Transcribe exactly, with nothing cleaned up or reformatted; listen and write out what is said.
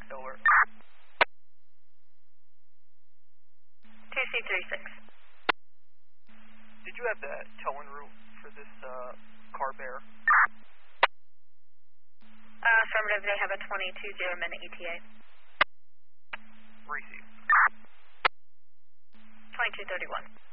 Over. two C thirty-six. Did you have the towing route for this uh, car bearer? Uh, affirmative, they have a twenty-two zero minute E T A. Receive. twenty-two thirty-one.